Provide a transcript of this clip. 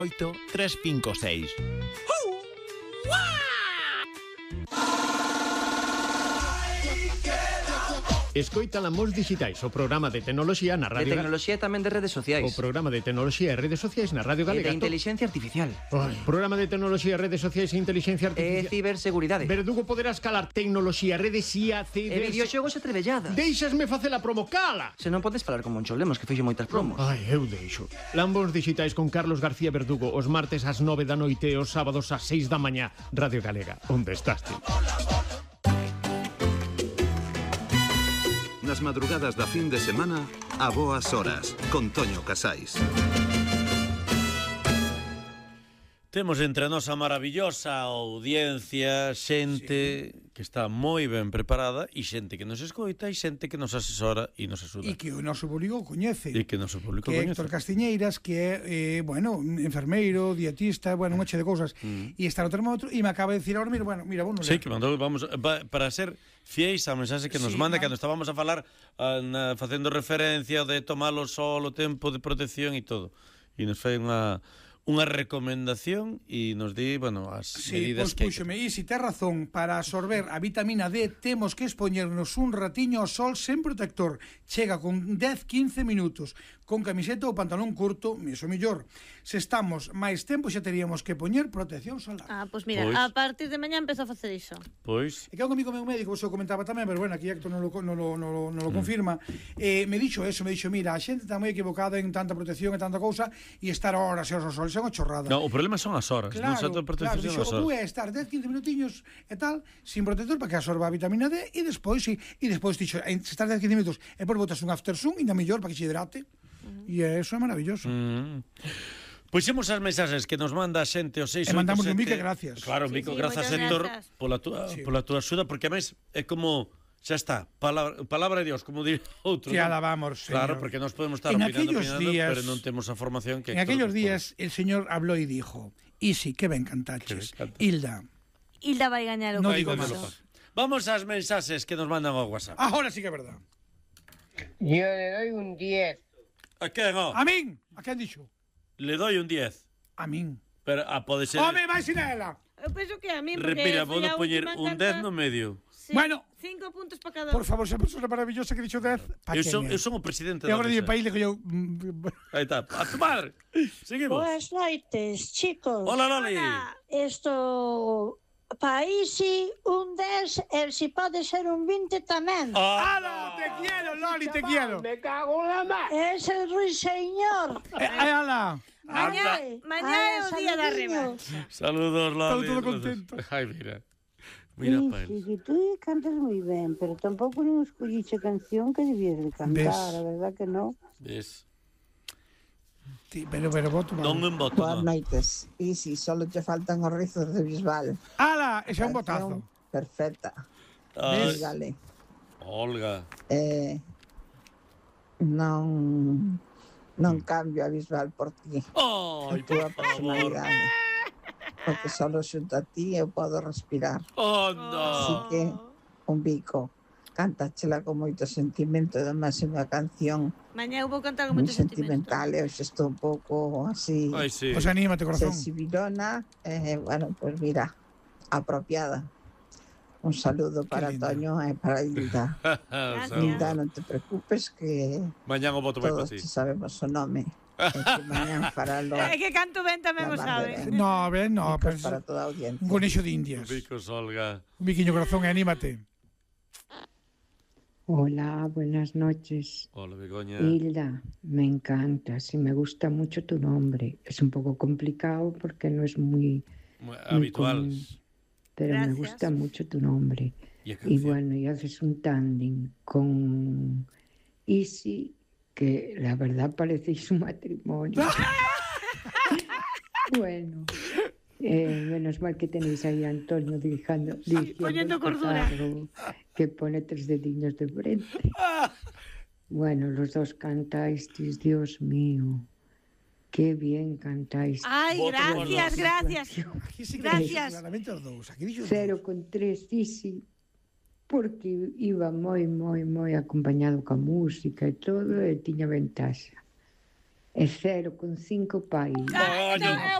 356. Escoita Lamos Digitais, o programa de tecnoloxía na Radio De tecnoloxía e tamén de redes sociais. O programa de tecnoloxía e redes sociais na Radio Galega. E de inteligencia artificial. Programa de tecnoloxía, redes sociais e inteligencia E artificial. ciberseguridade. Verdugo poderás calar tecnoloxía, redes IA, E videoxogos e trebelladas. Deixasme facer a promo, cala! Se non podes falar con Moncho Lemos, que fixo moitas promos. Ai, eu deixo. Lambos Digitais con Carlos García Verdugo, os martes ás 9 da noite e os sábados ás 6 da mañá. Radio Galega, onde estás ti? Nas madrugadas da fin de semana, a boas horas, con Toño Casais. Temos entre nós a maravillosa audiencia, xente que está moi ben preparada e xente que nos escoita e xente que nos asesora e nos axuda. E que o noso público coñece. E que o noso público que coñece. Héctor Castiñeiras, que é, enfermeiro, dietista, un eche de cousas. E está no termómetro e me acaba de decir ahora, mira, bueno, sí, que mandou, para ser fieis a mensaxe que nos manda cando estábamos a falar facendo referencia de tomar o sol, o tempo de protección e todo. E nos fai unha recomendación e nos di, as medidas que... Sí, e si ten razón, para absorber a vitamina D temos que expoñernos un ratiño ao sol sen protector. Chega con 10-15 minutos, con camiseta ou pantalón curto, iso mellor. Se estamos máis tempo xa teríamos que poñer protección solar. Pois mira, a partir de mañá empezou a facer iso. E que un amigo meu médico, vos o comentaba tamén, pero aquí Héctor non lo confirma, me dixo, mira, a xente está moi equivocada en tanta protección e tanta cousa e estar horas e horas ao sol, é unha chorrada. No, o problema son as horas, non xa a protección dixo, as horas. Tú é estar 10-15 minutiños e tal, sin protector para que absorba a vitamina D e despois dixo, se estás 10-15 minutos e depois botas un after sun, ainda mellor para que se hidrate. E eso é maravilloso. Pois imos as mensaxes que nos manda a xente o 687. E mandamos un mique, gracias. Claro, mico, grazas, Héctor, pola túa axuda, porque a mes é como... Xa está, palabra de Dios, como dir outro. Te alabamos, Señor. Claro, porque nos podemos estar opinando, pero non temos a formación que... En aquellos días, el Señor habló y dijo, Isi, que ben cantaches. Hilda vai gañar o no digo concurso. más. Vamos ás mensaxes que nos mandan ao WhatsApp. Ahora sí que é verdad. Yo le doy un 10. A quen, ó? A min, a quen dixo? Le doy un 10. A min. Pero pode ser... Home, vai sin ela. Eu penso que a min, porque... Repira, vou poñer un 10 no medio. Sí, bueno, 5 puntos para cada por favor, esa persona maravillosa que dixo 10, eu son o presidente da mesa. E agora dime para ele que eu... Aí está, a tu madre. Seguimos. Boas noites, chicos. Hola, Loli. Esto... Paísi, un 10, si pode ser un 20 tamén. ¡Hala! Te quiero, Loli, te quiero. Me cago en la mar. Es el ruiseñor. ¡Hala! Mañá é o día da revancha. Saludos, Loli. Todo contento. Ai, mira Sí, para eles. que tú cantas moi ben, pero tampouco non escolliche canción que debías de cantar, a verdad que non. Ves. Sí, pero voto. Non en voto, Boas noites. E si, solo te faltan os rizos de Bisbal. ¡Hala! Ese é un botazo. Perfecta. Dígale. Olga. Non cambio a Bisbal por ti. Ai, por favor. Porque solo xunto a ti eu podo respirar. Oh, no. Así que, un bico. Cántatela con moito sentimento, además é unha canción Mañá eu vou cantar con moi moito sentimento. sentimental, eu xa estou un pouco así. Ai, sí. Pues anímate, corazón. Sensibilona, pues mira, apropiada. Un saludo para Toño e para Hilda. Hilda, non te preocupes que mañá o voto vai para todos ti. sabemos o nome. Que mañá faralo. É que canto ben tamén o sabe. No, pero para toda a audiencia. Un conexo de indias. Bicos, Olga. Un biquiño corazón, anímate. Hola, buenas noches. Hola, Begoña. Hilda, me encantas y me gusta mucho tu nombre. Es un poco complicado porque no es muy habitual. Pero gracias. Me gusta mucho tu nombre. Y bueno, y haces un tándem con Isi, que la verdad parecéis un matrimonio. Bueno, menos mal que tenéis ahí a Antonio diciendo poniendo cordura. Que pone 3 dediños de frente. Bueno, los dos cantáis, Dios mío. Qué bien cantáis. Ay, gracias. 0,3, sí. Porque iba moi acompañado ca música e todo, e tiña ventaxa. e 0,5 para Iris.